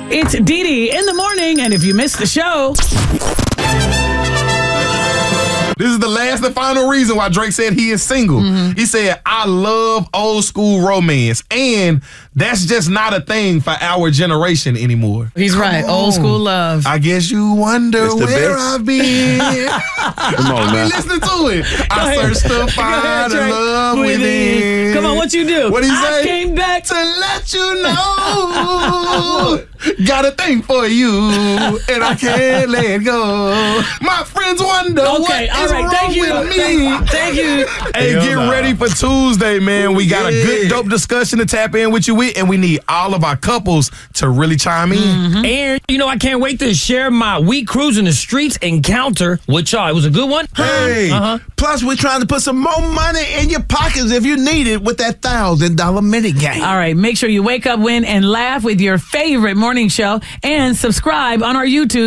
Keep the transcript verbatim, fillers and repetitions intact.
It's Dee Dee in the morning, and if you missed the show... This is the last and final reason why Drake said he is single. Mm-hmm. He said, I love old school romance. And that's just not a thing for our generation anymore. He's Come right. on. Old school love. I guess you wonder where best. I've been. Come on, I man. mean, listen to it. I searched to find Drake. a love Within. within. Come on, what you do? What he I say? came back to let you know. Got a thing for you, and I can't let go. My friends wonder Okay, what all is right. wrong Thank you. with me. Thank, thank you. Hey, Hell get nah. ready for Tuesday, man. We got a Yeah. good, dope discussion to tap in with you with, and we need all of our couples to really chime in. Mm-hmm. And, you know, I can't wait to share my week cruising the streets encounter with y'all. It was a good one. Hey, Uh-huh. plus we're trying to put some more money in your pockets if you need it with that thousand dollar minute game. All right, make sure you wake up, win, and laugh with your favorite morning show, and subscribe on our YouTube.